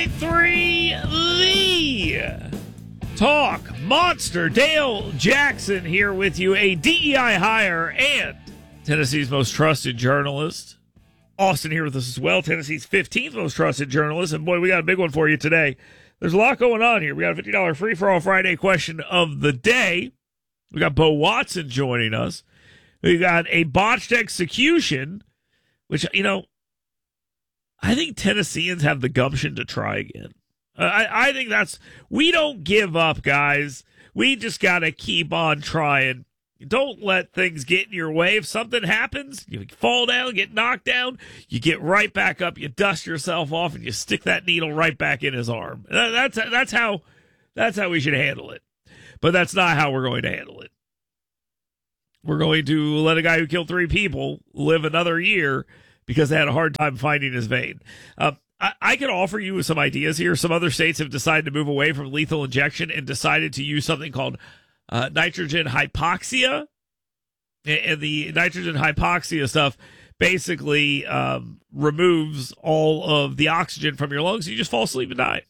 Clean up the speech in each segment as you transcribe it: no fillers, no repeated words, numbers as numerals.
3 The Talk Monster. Dale Jackson here with you, a DEI hire and Tennessee's most trusted journalist. Austin here with us as well, Tennessee's 15th most trusted journalist. And boy, we got a big one for you today. There's a lot going on here. We got a $50 free-for-all Friday question of the day. We got Bo Watson joining us. We got a botched execution, which, I think Tennesseans have the gumption to try again. I think we don't give up, guys. We just got to keep on trying. Don't let things get in your way. If something happens, you fall down, get knocked down, you get right back up, you dust yourself off, and you stick that needle right back in his arm. That's how we should handle it. But that's not how we're going to handle it. We're going to let a guy who killed 3 people live another year because they had a hard time finding his vein. I can offer you some ideas here. Some other states have decided to move away from lethal injection and decided to use something called nitrogen hypoxia. And the nitrogen hypoxia stuff basically removes all of the oxygen from your lungs. You just fall asleep and die.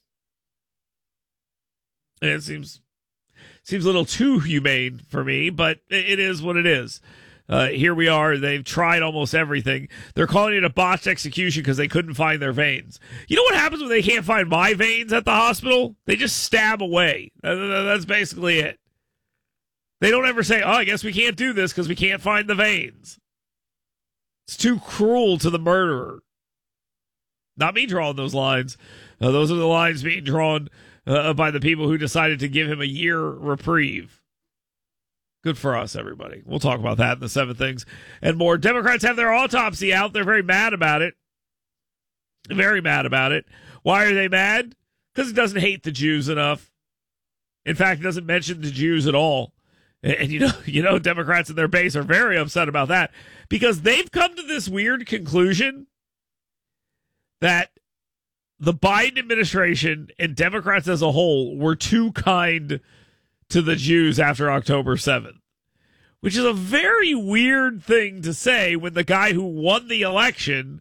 And it seems a little too humane for me, but it is what it is. Here we are. They've tried almost everything. They're calling it a botched execution because they couldn't find their veins. You know what happens when they can't find my veins at the hospital? They just stab away. That's basically it. They don't ever say, I guess we can't do this because we can't find the veins. It's too cruel to the murderer. Not me drawing those lines. Those are the lines being drawn by the people who decided to give him a year reprieve. Good for us, everybody. We'll talk about that in the 7 things and more. Democrats have their autopsy out. They're very mad about it. Very mad about it. Why are they mad? Because it doesn't hate the Jews enough. In fact, it doesn't mention the Jews at all. And you know, Democrats in their base are very upset about that because they've come to this weird conclusion that the Biden administration and Democrats as a whole were too kind to the Jews after October 7th, which is a very weird thing to say when the guy who won the election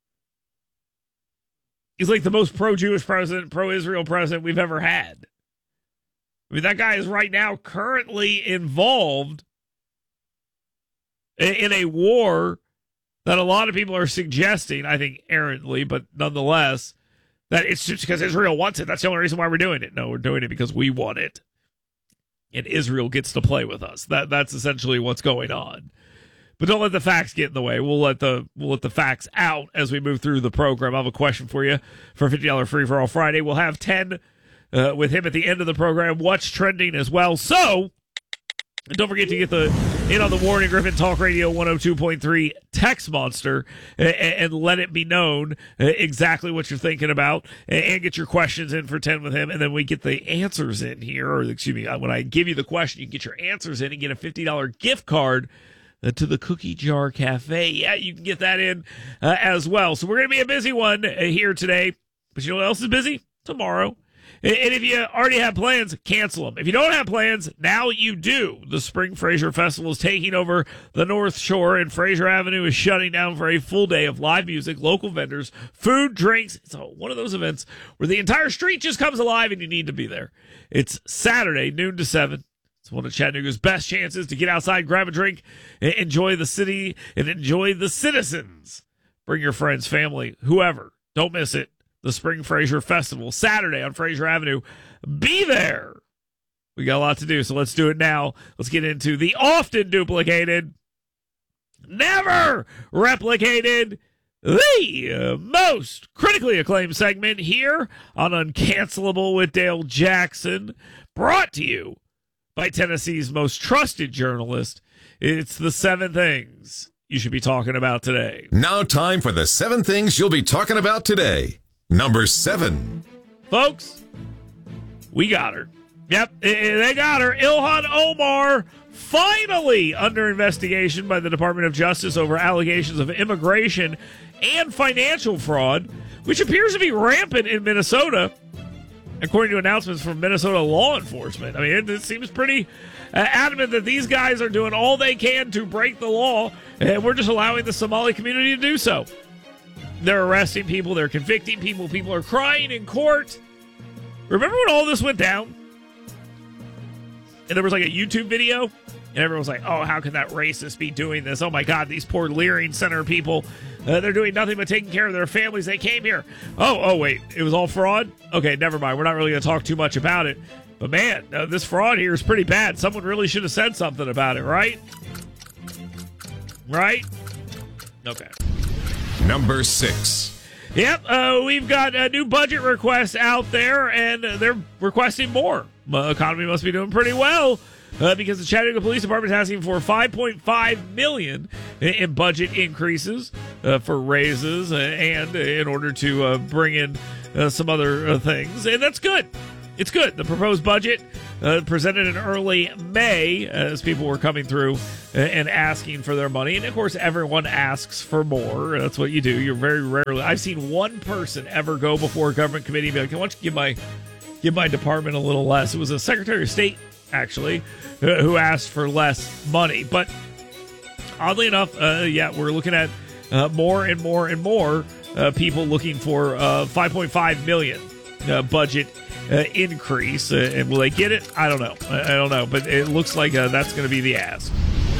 is like the most pro-Jewish president, pro-Israel president we've ever had. I mean, that guy is right now currently involved in a war that a lot of people are suggesting, I think errantly, but nonetheless, that it's just because Israel wants it. That's the only reason why we're doing it. No, we're doing it because we want it. And Israel gets to play with us. That's essentially what's going on. But don't let the facts get in the way. We'll let the facts out as we move through the program. I have a question for you for $50 free for all Friday. We'll have 10 with him at the end of the program. What's trending as well? So don't forget to get in on the Warren Griffin Talk Radio 102.3 text monster and let it be known exactly what you're thinking about and get your questions in for 10 with him. And then we get the answers in here, or excuse me, when I give you the question, you can get your answers in and get a $50 gift card to the Cookie Jar Cafe. Yeah, you can get that in as well. So we're going to be a busy one here today. But you know what else is busy? Tomorrow. And if you already have plans, cancel them. If you don't have plans, now you do. The Spring Fraser Festival is taking over the North Shore, and Fraser Avenue is shutting down for a full day of live music, local vendors, food, drinks. It's one of those events where the entire street just comes alive and you need to be there. It's Saturday, noon to 7. It's one of Chattanooga's best chances to get outside, grab a drink, enjoy the city, and enjoy the citizens. Bring your friends, family, whoever. Don't miss it. The Spring Fraser Festival, Saturday on Fraser Avenue. Be there. We got a lot to do, so let's do it now. Let's get into the often duplicated, never replicated, the most critically acclaimed segment here on Uncancelable with Dale Jackson, brought to you by Tennessee's most trusted journalist. It's the 7 things you should be talking about today. Now time for the 7 things you'll be talking about today. Number 7. Folks, we got her. Yep, they got her. Ilhan Omar finally under investigation by the Department of Justice over allegations of immigration and financial fraud, which appears to be rampant in Minnesota, according to announcements from Minnesota law enforcement. I mean, it seems pretty adamant that these guys are doing all they can to break the law, and we're just allowing the Somali community to do so. They're arresting people. They're convicting people. People are crying in court. Remember when all this went down? And there was like a YouTube video, and everyone was like, oh, how can that racist be doing this? Oh, my God, these poor Leering Center people, they're doing nothing but taking care of their families. They came here. Oh, wait, it was all fraud? Okay, never mind. We're not really going to talk too much about it. But, man, this fraud here is pretty bad. Someone really should have said something about it, right? Right? Okay. Number 6. Yep, we've got new budget requests out there, and they're requesting more. The economy must be doing pretty well because the Chattanooga Police Department is asking for $5.5 million in budget increases for raises and in order to bring in some other things, and that's good. It's good. The proposed budget presented in early May as people were coming through and asking for their money. And, of course, everyone asks for more. That's what you do. You're very rarely. I've seen one person ever go before a government committee and be like, why don't you give my department a little less? It was a Secretary of State, actually, who asked for less money. But oddly enough, we're looking at more and more and more people looking for $5.5 million budget increase, and will they get it? I don't know, but it looks like that's going to be the ask.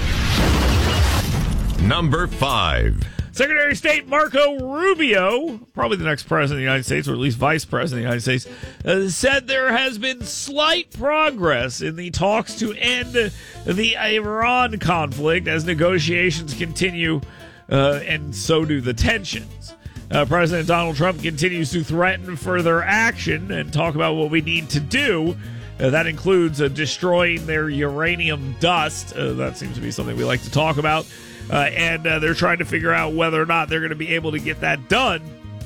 Number 5. Secretary of State Marco Rubio, probably the next president of the United States, or at least vice president of the United States, said there has been slight progress in the talks to end the Iran conflict as negotiations continue, and so do the tensions. President Donald Trump continues to threaten further action and talk about what we need to do. That includes destroying their uranium dust. That seems to be something we like to talk about. And they're trying to figure out whether or not they're going to be able to get that done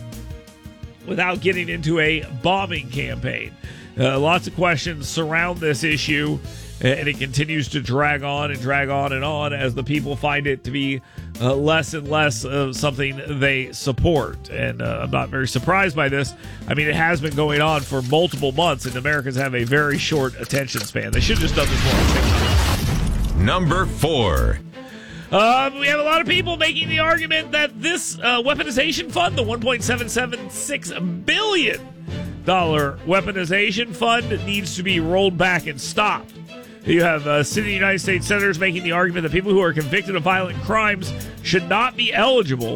without getting into a bombing campaign. Lots of questions surround this issue, and it continues to drag on and drag on and on as the people find it to be less and less of something they support. And I'm not very surprised by this. I mean, it has been going on for multiple months, and Americans have a very short attention span. They should have just done this more. Number 4. We have a lot of people making the argument that this weaponization fund, the $1.776 billion weaponization fund, needs to be rolled back and stopped. You have sitting United States senators making the argument that people who are convicted of violent crimes should not be eligible,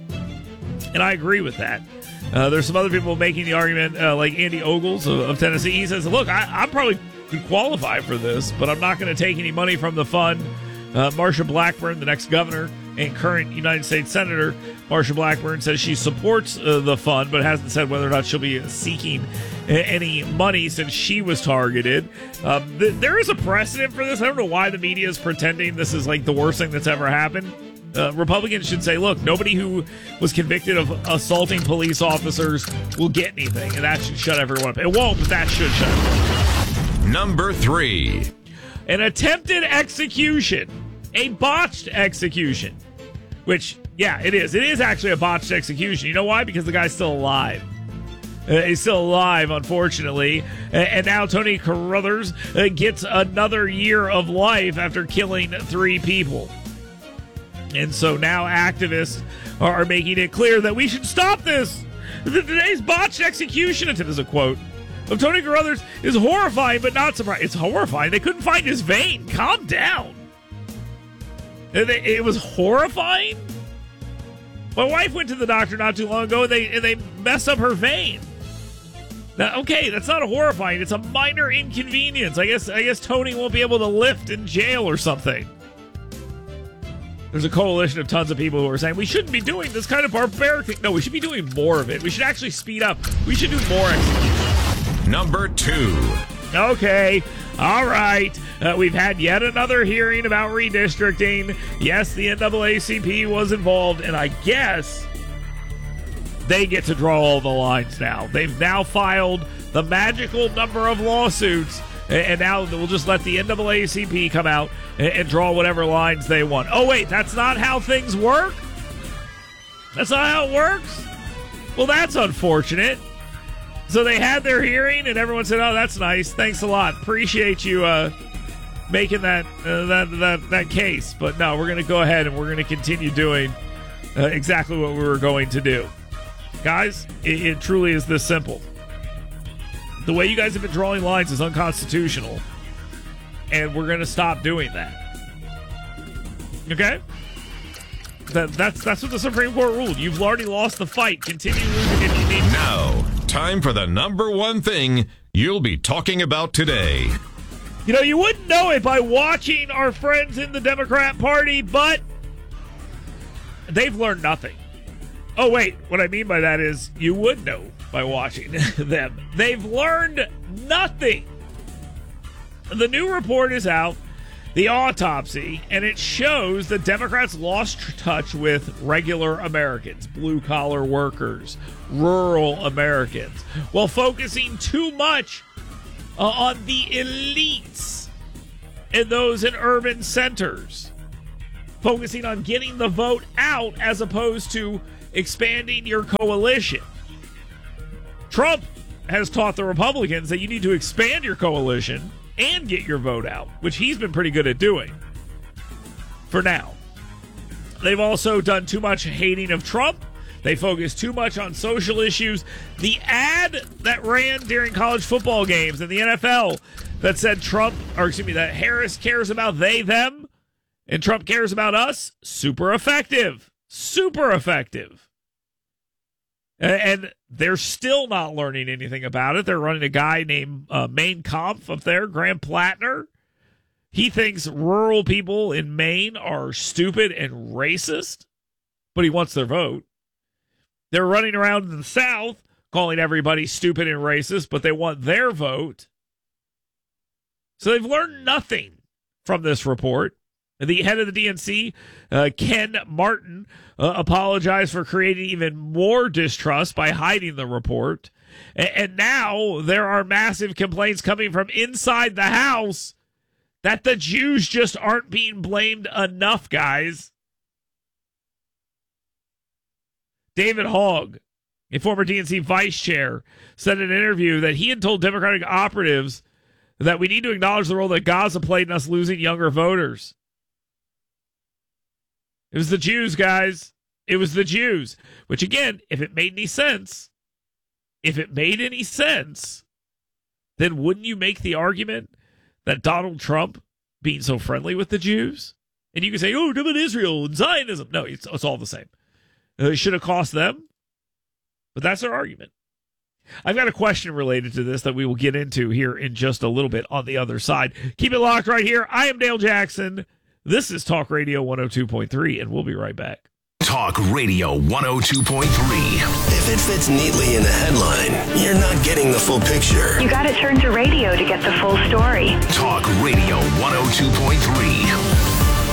and I agree with that. There's some other people making the argument, like Andy Ogles of Tennessee. He says, look, I probably could qualify for this, but I'm not going to take any money from the fund. Marsha Blackburn, the next governor and current United States Senator, Marsha Blackburn, says she supports the fund, but hasn't said whether or not she'll be seeking any money since she was targeted. There is a precedent for this. I don't know why the media is pretending this is like the worst thing that's ever happened. Republicans should say, look, nobody who was convicted of assaulting police officers will get anything, and that should shut everyone up. It won't, but that should shut everyone up. Number 3. An attempted execution. A botched execution. Which, yeah, it is. It is actually a botched execution. You know why? Because the guy's still alive. He's still alive, unfortunately. And now Tony Carruthers gets another year of life after killing 3 people. And so now activists are making it clear that we should stop this. Today's botched execution attempt is a quote of Tony Carruthers is horrifying, but not surprising. It's horrifying. They couldn't find his vein. Calm down. It was horrifying. My wife went to the doctor not too long ago, and they messed up her vein. Now, okay, that's not horrifying. It's a minor inconvenience. I guess Tony won't be able to lift in jail or something. There's a coalition of tons of people who are saying we shouldn't be doing this kind of barbaric thing. No, we should be doing more of it. We should actually speed up. We should do more execution. Number 2. Okay. All right. We've had yet another hearing about redistricting. Yes, the NAACP was involved, and I guess they get to draw all the lines now. They've now filed the magical number of lawsuits, and now we'll just let the NAACP come out and draw whatever lines they want. Oh, wait, that's not how things work? That's not how it works? Well, that's unfortunate. So they had their hearing, and everyone said, "Oh, that's nice. Thanks a lot. Appreciate you making that case." But no, we're going to go ahead and we're going to continue doing exactly what we were going to do. Guys, it truly is this simple. The way you guys have been drawing lines is unconstitutional, and we're going to stop doing that. Okay? That's what the Supreme Court ruled. You've already lost the fight. Continue losing if you need to. Now, time for the number one thing you'll be talking about today. You know, you wouldn't know it by watching our friends in the Democrat Party, but they've learned nothing. Oh, wait. What I mean by that is you would know by watching them. They've learned nothing. The new report is out, the autopsy, and it shows that Democrats lost touch with regular Americans, blue-collar workers, rural Americans, while focusing too much on the elites and those in urban centers, focusing on getting the vote out as opposed to expanding your coalition. Trump has taught the Republicans that you need to expand your coalition and get your vote out, which he's been pretty good at doing for now. They've also done too much hating of Trump. They focus too much on social issues. The ad that ran during college football games in the NFL that said that Harris cares about they, them, and Trump cares about us, super effective. Super effective. And they're still not learning anything about it. They're running a guy named Maine Kampf up there, Graham Plattner. He thinks rural people in Maine are stupid and racist, but he wants their vote. They're running around in the South calling everybody stupid and racist, but they want their vote. So they've learned nothing from this report. The head of the DNC, Ken Martin, apologized for creating even more distrust by hiding the report. And now there are massive complaints coming from inside the House that the Jews just aren't being blamed enough, guys. David Hogg, a former DNC vice chair, said in an interview that he had told Democratic operatives that we need to acknowledge the role that Gaza played in us losing younger voters. It was the Jews, guys. It was the Jews. Which, again, if it made any sense, then wouldn't you make the argument that Donald Trump being so friendly with the Jews? And you can say, oh, about Israel and Zionism. No, it's all the same. It should have cost them. But that's their argument. I've got a question related to this that we will get into here in just a little bit on the other side. Keep it locked right here. I am Dale Jackson. This is Talk Radio 102.3, and we'll be right back. Talk Radio 102.3. If it fits neatly in the headline, you're not getting the full picture. You got to turn to radio to get the full story. Talk Radio 102.3.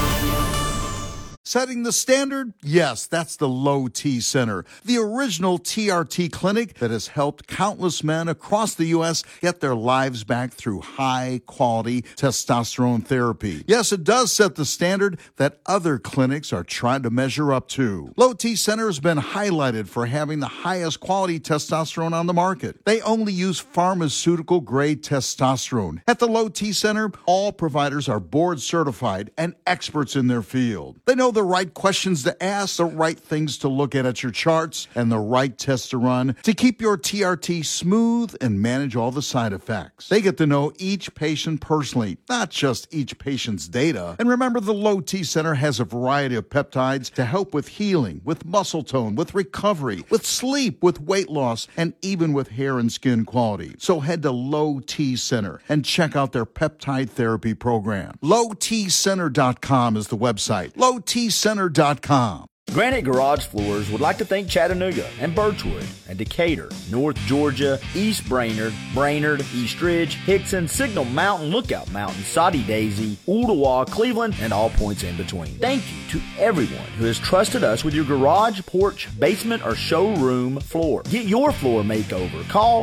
Setting the standard? Yes, that's the Low T Center, the original TRT clinic that has helped countless men across the U.S. get their lives back through high-quality testosterone therapy. Yes, it does set the standard that other clinics are trying to measure up to. Low T Center has been highlighted for having the highest quality testosterone on the market. They only use pharmaceutical-grade testosterone. At the Low T Center, all providers are board-certified and experts in their field. They know the right questions to ask, the right things to look at your charts, and the right tests to run to keep your TRT smooth and manage all the side effects. They get to know each patient personally, not just each patient's data. And remember, the Low T Center has a variety of peptides to help with healing, with muscle tone, with recovery, with sleep, with weight loss, and even with hair and skin quality. So head to Low T Center and check out their peptide therapy program. LowTCenter.com is the website. LowTCenter.com. Granite Garage Floors would like to thank Chattanooga and Birchwood and Decatur, North Georgia, East Brainerd, East Ridge, Hickson, Signal Mountain, Lookout Mountain, Soddy Daisy, Ooltewah, Cleveland, and all points in between. Thank you to everyone who has trusted us with your garage, porch, basement, or showroom floor. Get your floor makeover. Call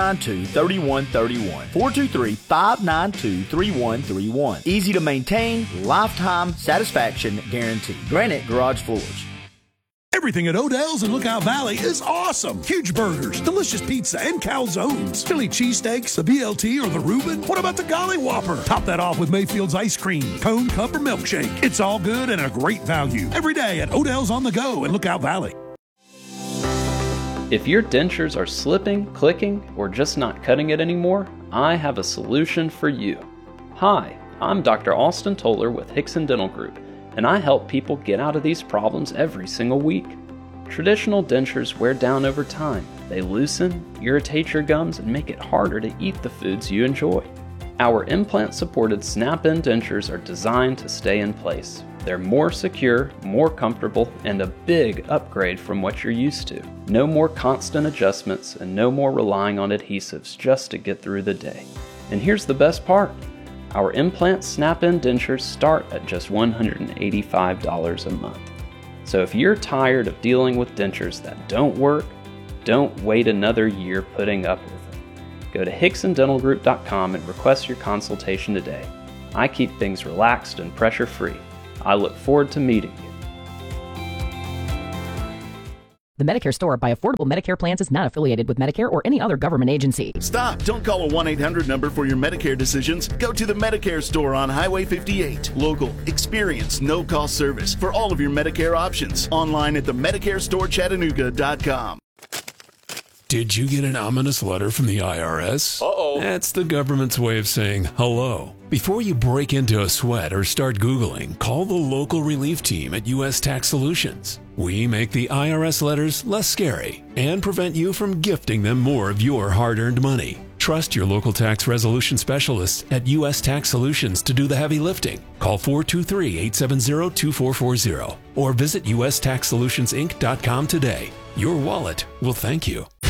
592-3131, 423-592-3131. Easy to maintain, lifetime satisfaction guarantee. Granite Garage Floors. Everything at Odell's in Lookout Valley is awesome. Huge burgers, delicious pizza, and calzones. Philly cheesesteaks, the BLT, or the Reuben. What about the Golly Whopper? Top that off with Mayfield's ice cream, cone, cup, or milkshake. It's all good and a great value. Every day at Odell's on the Go in Lookout Valley. If your dentures are slipping, clicking, or just not cutting it anymore, I have a solution for you. Hi, I'm Dr. Austin Toller with Hickson Dental Group, and I help people get out of these problems every single week. Traditional dentures wear down over time. They loosen, irritate your gums, and make it harder to eat the foods you enjoy. Our implant-supported snap-in dentures are designed to stay in place. They're more secure, more comfortable, and a big upgrade from what you're used to. No more constant adjustments and no more relying on adhesives just to get through the day. And here's the best part. Our implant snap-in dentures start at just $185 a month. So if you're tired of dealing with dentures that don't work, don't wait another year putting up with them. Go to HicksonDentalGroup.com and request your consultation today. I keep things relaxed and pressure-free. I look forward to meeting you. The Medicare Store by Affordable Medicare Plans is not affiliated with Medicare or any other government agency. Stop! Don't call a 1-800 number for your Medicare decisions. Go to the Medicare Store on Highway 58. Local, experienced, no-cost service for all of your Medicare options. Online at themedicarestorechattanooga.com. Did you get an ominous letter from the IRS? Uh-oh. That's the government's way of saying hello. Before you break into a sweat or start Googling, call the local relief team at U.S. Tax Solutions. We make the IRS letters less scary and prevent you from gifting them more of your hard-earned money. Trust your local tax resolution specialists at U.S. Tax Solutions to do the heavy lifting. Call 423-870-2440 or visit USTaxSolutionsInc.com today. Your wallet will thank you.